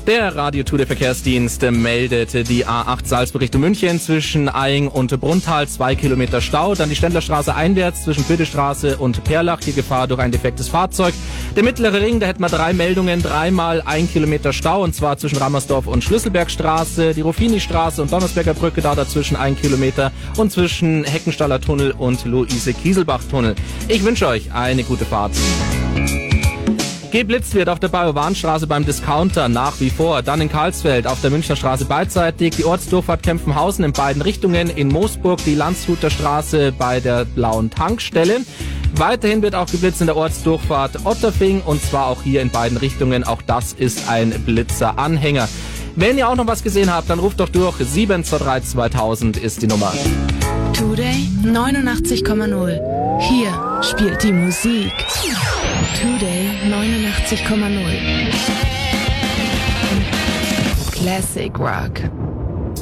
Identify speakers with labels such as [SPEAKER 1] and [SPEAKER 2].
[SPEAKER 1] Der Radio Tour, der Verkehrsdienst, meldete die A8 Salzburg Richtung München zwischen Aing und Brunntal 2 Kilometer Stau. Dann die Ständlerstraße einwärts zwischen Pödestraße und Perlach. Hier Gefahr durch ein defektes Fahrzeug. Der mittlere Ring, da hätten wir 3 Meldungen, 3-mal 1 Kilometer Stau, und zwar zwischen Rammersdorf und Schlüsselbergstraße. Die Ruffini-Straße und Donnersberger Brücke, da dazwischen 1 Kilometer, und zwischen Heckenstaller Tunnel und Luise-Kieselbach-Tunnel. Ich wünsche euch eine gute Fahrt. Geblitzt wird auf der Bayer-Warnstraße beim Discounter nach wie vor. Dann in Karlsfeld auf der Münchner Straße beidseitig. Die Ortsdurchfahrt Kempfenhausen in beiden Richtungen. In Moosburg die Landshuter Straße bei der blauen Tankstelle. Weiterhin wird auch geblitzt in der Ortsdurchfahrt Otterfing, und zwar auch hier in beiden Richtungen. Auch das ist ein Blitzer-Anhänger. Wenn ihr auch noch was gesehen habt, dann ruft doch durch. 723 2000 ist die Nummer.
[SPEAKER 2] Today 89,0. Hier spielt die Musik. Today 89,0. Classic Rock.